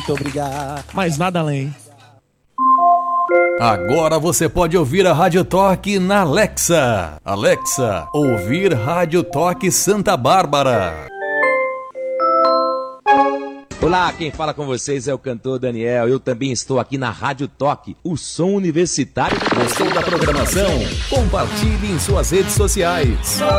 Muito obrigado. Mais nada além. Agora você pode ouvir a Rádio Toque na Alexa. Alexa, ouvir Rádio Toque Santa Bárbara. Olá, quem fala com vocês é o cantor Daniel. Eu também estou aqui na Rádio Toque, o som universitário. Gostou da programação? Compartilhe em suas redes sociais.